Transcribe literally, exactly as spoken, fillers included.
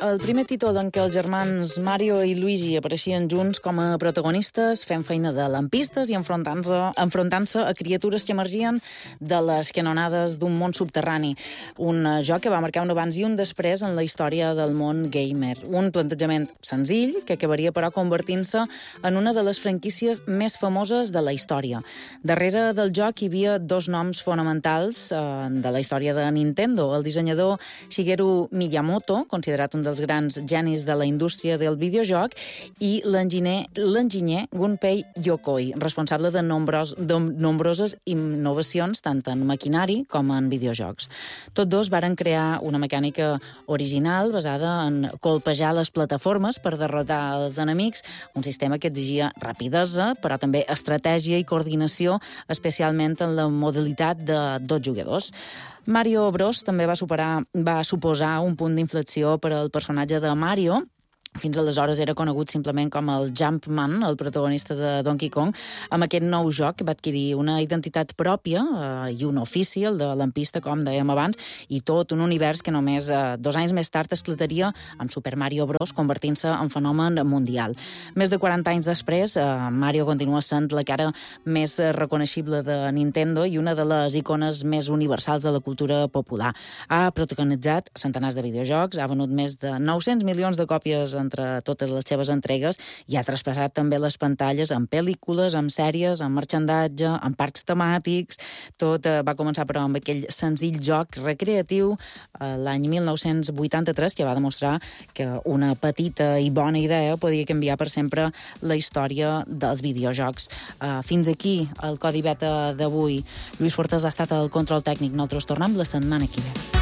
El primer títol en què els germans Mario i Luigi apareixien junts com a protagonistes, fent feina de lampistes i enfrontant-se enfrontant-se a criatures que emergien de les canonades d'un món subterrani. Un joc que va marcar un abans i un després en la història del món gamer. Un plantejament senzill que acabaria, però, convertint-se en una de les franquícies més famoses de la història. Darrere del joc hi havia dos noms fonamentals eh, de la història de Nintendo. El dissenyador Shigeru Miyamoto, considerat un dels grans genis de la indústria del videojoc, i l'enginyer l'enginyer Gunpei Yokoi, responsable de, nombros, de nombroses innovacions tant en maquinari com en videojocs. Tots dos varen crear una mecànica original basada en colpejar les plataformes per derrotar els enemics, un sistema que exigia rapidesa, però també estratègia i coordinació, especialment en la modalitat de dos jugadors. Mario Bros també va superar, va suposar un punt d'inflexió per al personatge de Mario. Fins aleshores era conegut simplement com el Jumpman, el protagonista de Donkey Kong. Amb aquest nou joc va adquirir una identitat pròpia eh, i un ofici, el de lampista, com dèiem abans, i tot un univers que només eh, dos anys més tard esclataria amb Super Mario Bros, convertint-se en fenomen mundial. Més de quaranta anys després, eh, Mario continua sent la cara més reconeixible de Nintendo i una de les icones més universals de la cultura popular. Ha protagonitzat centenars de videojocs, ha venut més de nou-cents milions de còpies entre totes les seves entregues i ha traspassat també les pantalles en pel·lícules, en sèries, en marxandatge, en parcs temàtics. Tot eh, va començar, però, amb aquell senzill joc recreatiu eh, l'any mil nou-cents vuitanta-tres, que va demostrar que una petita i bona idea podia canviar per sempre la història dels videojocs. Eh, fins aquí el Codi Beta d'avui. Lluís Fortes ha estat el control tècnic. Nosaltres tornem la setmana que ve.